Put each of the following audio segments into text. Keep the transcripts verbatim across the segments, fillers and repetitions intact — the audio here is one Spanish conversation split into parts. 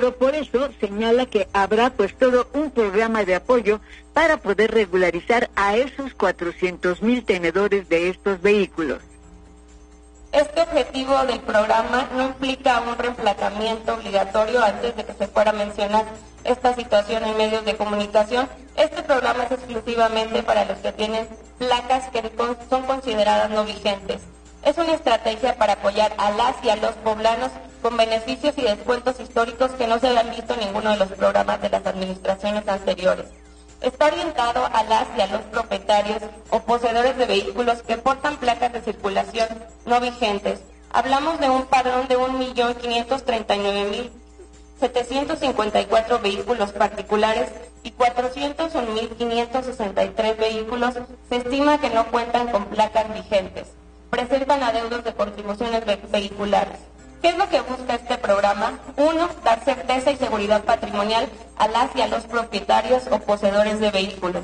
pero por eso señala que habrá pues todo un programa de apoyo para poder regularizar a esos cuatrocientos mil tenedores de estos vehículos. Este objetivo del programa no implica un reemplazamiento obligatorio antes de que se fuera a mencionar esta situación en medios de comunicación. Este programa es exclusivamente para los que tienen placas que son consideradas no vigentes. Es una estrategia para apoyar a las y a los poblanos con beneficios y descuentos históricos que no se habían visto en ninguno de los programas de las administraciones anteriores. Está orientado a las y a los propietarios o poseedores de vehículos que portan placas de circulación no vigentes. Hablamos de un padrón de un millón quinientos treinta y nueve mil setecientos cincuenta y cuatro vehículos particulares y cuatrocientos un mil quinientos sesenta y tres vehículos se estima que no cuentan con placas vigentes. Presentan adeudos de contribuciones vehiculares. ¿Qué es lo que busca este programa? Uno, dar certeza y seguridad patrimonial a las y a los propietarios o poseedores de vehículos.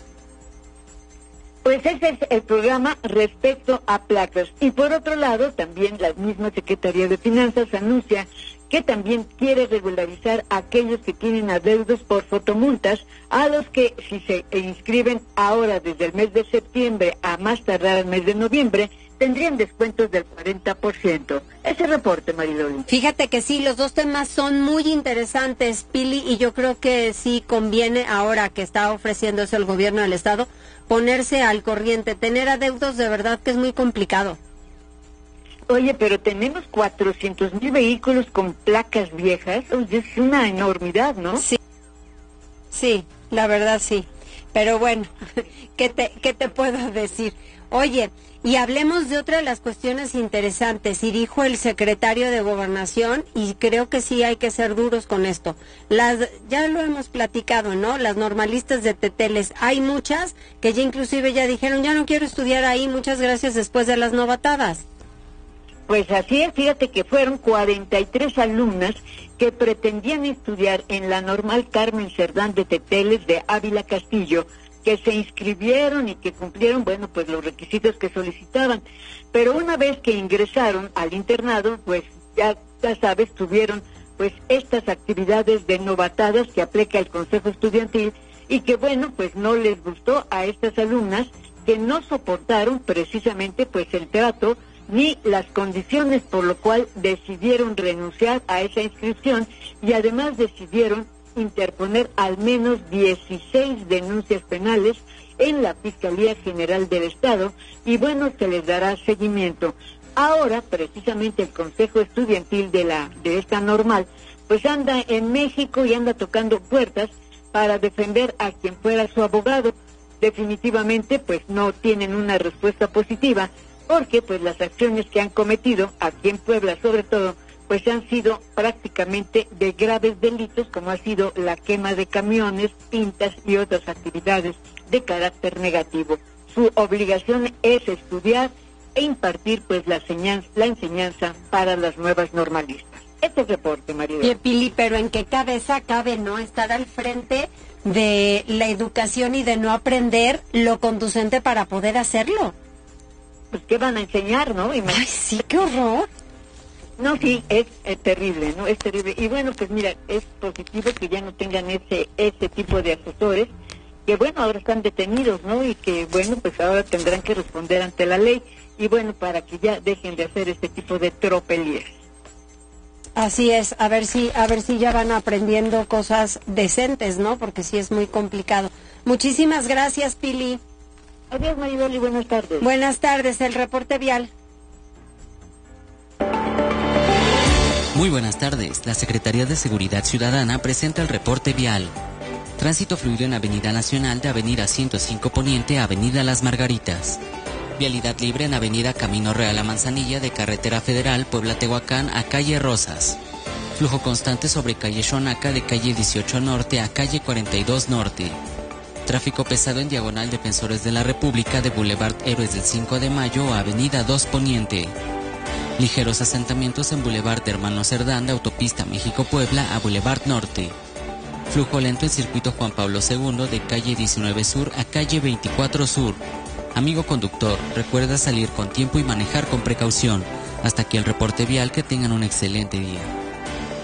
Pues ese es el programa respecto a placas. Y por otro lado, también la misma Secretaría de Finanzas anuncia que también quiere regularizar a aquellos que tienen adeudos por fotomultas, a los que si se inscriben ahora desde el mes de septiembre a más tardar el mes de noviembre, tendrían descuentos del cuarenta por ciento. Ese reporte, Mariloli. Fíjate que sí, los dos temas son muy interesantes, Pili, y yo creo que sí conviene, ahora que está ofreciendo eso el gobierno del estado, ponerse al corriente. Tener adeudos de verdad que es muy complicado. Oye, pero tenemos cuatrocientos mil vehículos con placas viejas, oye, es una enormidad, ¿no? Sí, sí, la verdad sí. Pero bueno, ¿qué te, qué te puedo decir? Oye, y hablemos de otra de las cuestiones interesantes, y dijo el secretario de Gobernación, y creo que sí hay que ser duros con esto. Las, ya lo hemos platicado, ¿no? Las normalistas de Teteles, hay muchas que ya inclusive ya dijeron, ya no quiero estudiar ahí, muchas gracias, después de las novatadas. Pues así es, fíjate que fueron cuarenta y tres alumnas que pretendían estudiar en la normal Carmen Cerdán de Teteles de Ávila Castillo, que se inscribieron y que cumplieron, bueno, pues los requisitos que solicitaban. Pero una vez que ingresaron al internado, pues ya, ya sabes, tuvieron pues estas actividades de novatadas que aplica el Consejo Estudiantil y que, bueno, pues no les gustó a estas alumnas, que no soportaron precisamente pues el trato ni las condiciones, por lo cual decidieron renunciar a esa inscripción y además decidieron interponer al menos dieciséis denuncias penales en la Fiscalía General del Estado y bueno, se les dará seguimiento. Ahora, precisamente el Consejo Estudiantil de la de esta normal, pues anda en México y anda tocando puertas para defender a quien fuera su abogado. Definitivamente, pues no tienen una respuesta positiva, porque pues las acciones que han cometido aquí en Puebla, sobre todo, pues han sido prácticamente de graves delitos, como ha sido la quema de camiones, pintas y otras actividades de carácter negativo. Su obligación es estudiar e impartir pues la enseñanza, la enseñanza para las nuevas normalistas. Este es el reporte, María. Oye, Pili, pero ¿en qué cabeza cabe no estar al frente de la educación y de no aprender lo conducente para poder hacerlo? Pues qué van a enseñar, ¿no? Ay, sí, qué horror. No, sí, es, es terrible, ¿no? Es terrible. Y bueno, pues mira, es positivo que ya no tengan ese ese tipo de asesores, que bueno, ahora están detenidos, ¿no? Y que bueno, pues ahora tendrán que responder ante la ley. Y bueno, para que ya dejen de hacer este tipo de tropelías. Así es, a ver si a ver si ya van aprendiendo cosas decentes, ¿no? Porque sí es muy complicado. Muchísimas gracias, Pili. Adiós, Maribel, y buenas tardes. Buenas tardes, el reporte vial. Muy buenas tardes. La Secretaría de Seguridad Ciudadana presenta el reporte vial. Tránsito fluido en Avenida Nacional de Avenida ciento cinco Poniente a Avenida Las Margaritas. Vialidad libre en Avenida Camino Real a Manzanilla de Carretera Federal Puebla-Tehuacán a Calle Rosas. Flujo constante sobre Calle Xonaca de Calle dieciocho Norte a Calle cuarenta y dos Norte. Tráfico pesado en Diagonal Defensores de la República de Boulevard Héroes del cinco de Mayo a Avenida dos Poniente. Ligeros asentamientos en Boulevard Hermano Cerdán de Autopista México-Puebla a Boulevard Norte. Flujo lento en Circuito Juan Pablo segundo de Calle diecinueve Sur a Calle veinticuatro Sur. Amigo conductor, recuerda salir con tiempo y manejar con precaución. Hasta aquí el reporte vial, que tengan un excelente día.